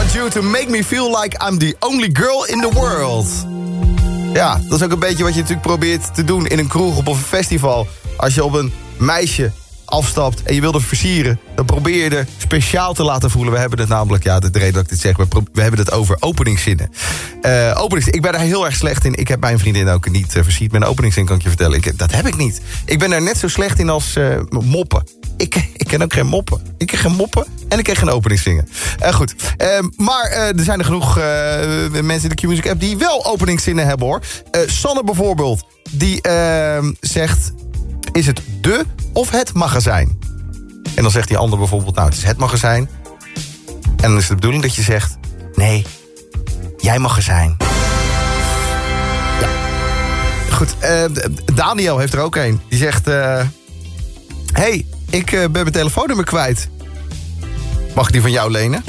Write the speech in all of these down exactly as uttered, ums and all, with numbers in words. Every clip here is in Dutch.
Want you to make me feel like I'm the only girl in the world. Ja, dat is ook een beetje wat je natuurlijk probeert te doen in een kroeg of op een festival. Als je op een meisje afstapt en je wil er versieren, dan probeer je er speciaal te laten voelen. We hebben het namelijk, ja, de reden dat ik dit zeg, we, pro- we hebben het over openingszinnen. Uh, openingszinnen. Ik ben daar heel erg slecht in. Ik heb mijn vriendin ook niet uh, versierd met een openingszin, kan ik je vertellen. Ik, dat heb ik niet. Ik ben daar net zo slecht in als uh, moppen. Ik, ik ken ook geen moppen. Ik ken geen moppen en ik ken geen openingszingen. Uh, goed. Uh, maar uh, er zijn er genoeg uh, mensen in de Q-Music app die wel openingszinnen hebben, hoor. Uh, Sanne bijvoorbeeld, die uh, zegt, is het de of het magazijn? En dan zegt die ander bijvoorbeeld, nou, het is het magazijn. En dan is het de bedoeling dat je zegt, nee, jij magazijn. Ja. Goed, uh, Daniel heeft er ook een. Die zegt, uh, hey, ik uh, ben mijn telefoonnummer kwijt. Mag ik die van jou lenen?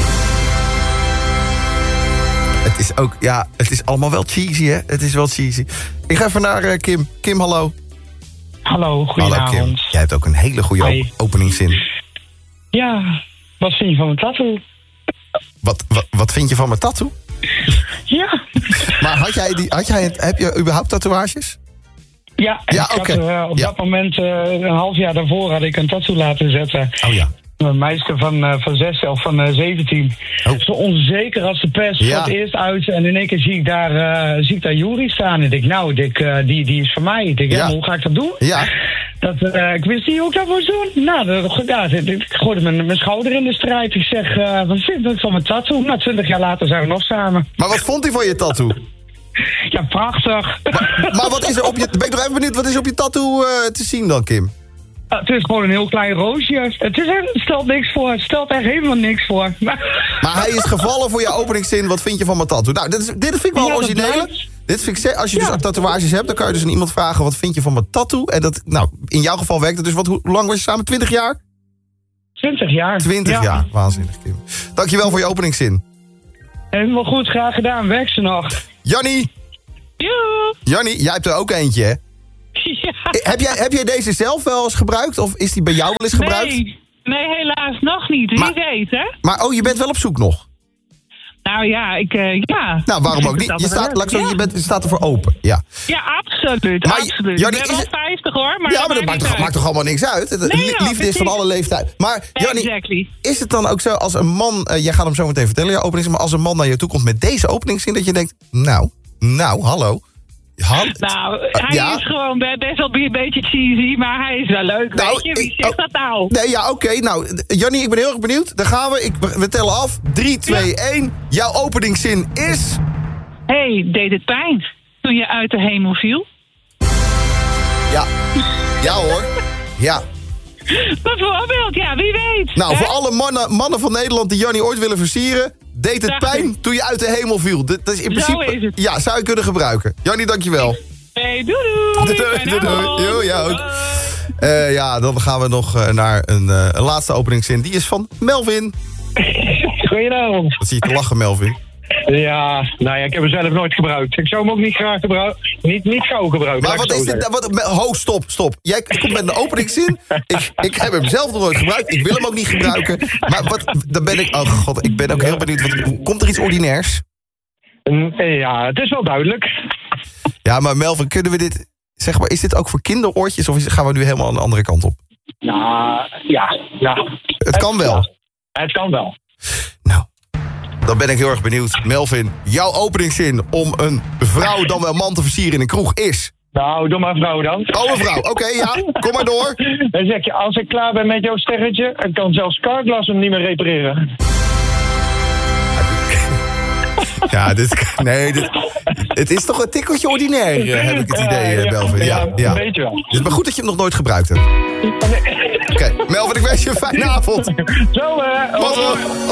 Het is ook, ja, het is allemaal wel cheesy, hè? Het is wel cheesy. Ik ga even naar uh, Kim. Kim, hallo. Hallo, goedenavond. Hallo Kim, jij hebt ook een hele goede op- openingszin. Ja, wat vind je van mijn tattoo? Wat, wat, wat vind je van mijn tattoo? Ja. Maar had jij die, had jij, heb je überhaupt tatoeages? Ja, Ja, ik oké. had, uh, op Ja. dat moment, uh, een half jaar daarvoor, had ik een tattoo laten zetten. Oh ja. Een meisje van, uh, van zes of van uh, zeventien. Oh. Zo onzeker als de pest. Ja. Voor het eerst uit. En in één keer zie ik daar, uh, zie ik daar Juri staan. En ik denk, nou, ik, uh, die, die is van mij. Ik denk, Ja. ja, hoe ga ik dat doen? Ja. Dat, uh, ik wist niet hoe ik dat moest doen. Nou, dat, ja, ik gooide mijn, mijn schouder in de strijd. Ik zeg, uh, wat vind ik van mijn tattoo? Nou, twintig jaar later zijn we nog samen. Maar wat vond hij van je tattoo? Ja, prachtig. Maar, maar wat is er op je... Ben ik nog even benieuwd, wat is er op je tattoo uh, te zien dan, Kim? Uh, het is gewoon een heel klein roosje. Het, is, het stelt niks voor. Het stelt echt helemaal niks voor. Maar hij is gevallen voor je openingszin. Wat vind je van mijn tattoo? Nou, dit, is, dit vind ik wel Ja, dat origineel. blijft. Dit vind ik, ze- als je dus Ja. tatoeages hebt, dan kan je dus aan iemand vragen, wat vind je van mijn tattoo? En dat, nou, in jouw geval werkt het dus. Wat, hoe lang was je samen? twintig jaar? twintig jaar. twintig Ja. jaar. Waanzinnig, Kim. Dankjewel voor je openingszin. Helemaal goed, graag gedaan. Werk ze nog. Jannie, Joe. Jannie, jij hebt er ook eentje, hè? Ja. Heb jij, heb jij deze zelf wel eens gebruikt? Of is die bij jou wel eens gebruikt? Nee, nee, helaas nog niet. Wie Maar- weet, hè? Maar oh, je bent wel op zoek nog. Nou ja, ik, uh, ja. Nou, waarom ook niet? Je staat, laat ik zo, je, bent, je staat ervoor open. Ja, Ja, absoluut, Maar, absoluut. Jannie, ik ben is wel het- vijftig hoor, maar ja maar dat maakt toch, niet maakt toch allemaal niks uit? Het- Nee, li- ja, liefde is van precies. alle leeftijden. Maar Jannie, Exactly. is het dan ook zo als een man... Uh, jij gaat hem zo meteen vertellen, je openingszin. Maar als een man naar je toe komt met deze openingszin... dat je denkt, nou, nou, hallo. Ha- Nou, Uh, hij ja? is gewoon be- best wel een beetje cheesy, maar hij is wel leuk, Nou, weet je? Wie ik- zegt oh. dat nou? Nee, ja, oké. Nou, Jannie, ik ben heel erg benieuwd. Daar gaan we. Ik, we tellen af. drie, twee, één. Jouw openingszin is... Hey, deed het pijn toen je uit de hemel viel? Ja. Ja hoor. Ja. Bijvoorbeeld, ja, wie weet. Nou, hè? voor alle mannen, mannen van Nederland die Jannie ooit willen versieren... deed het Dacht pijn ik. toen je uit de hemel viel. Dat, dat is in Zo principe... is het. Ja, zou je kunnen gebruiken. Jannie, dankjewel. Hey, doei doei. Doei, Fijne doei, doei. avond. Jo, jou ook. Bye. Eh, ja, dan gaan we nog eh, naar een, eh, een laatste openingszin. Die is van Melvin. Goedenavond. Wat zie je te lachen, Melvin? Ja, nou ja, ik heb hem zelf nooit gebruikt. Ik zou hem ook niet graag gebruiken. Niet, niet gauw gebruiken. Maar laat ik wat het is zo dit? zeggen. Wat, ho, stop, stop. Jij komt met een openingszin. Ik, ik heb hem zelf nog nooit gebruikt. Ik wil hem ook niet gebruiken. Maar wat, dan ben ik... Oh god, ik ben ook heel benieuwd. Wat, komt er iets ordinairs? Mm, Ja, het is wel duidelijk. Ja, maar Melvin, kunnen we dit... Zeg maar, is dit ook voor kinderoortjes of is, gaan we nu helemaal aan de andere kant op? Nou, ja, ja. Het kan wel. Het kan wel. Nou, dan ben ik heel erg benieuwd. Melvin, jouw openingszin om een vrouw dan wel man te versieren in een kroeg is... Nou, doe maar vrouw dan. Oh, een vrouw. Oké, ja. Kom maar door. Dan zeg je, als ik klaar ben met jouw sterretje, dan kan zelfs Carglass hem niet meer repareren. Ja, dit... Nee, dit... Het is toch een tikkeltje ordinair, eh, heb ik het idee, eh, Melvin. Ja, ja. Weet je wel. Het is maar goed dat je hem nog nooit gebruikt hebt. Oké, Melvin, ik wens je een fijne avond. Zo, hè. Tot,